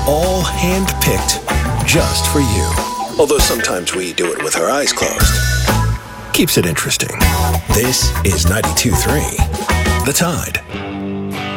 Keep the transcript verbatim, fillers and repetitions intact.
all hand-picked just for you. Although sometimes we do it with our eyes closed. Keeps it interesting. This is ninety-two point three The Tide.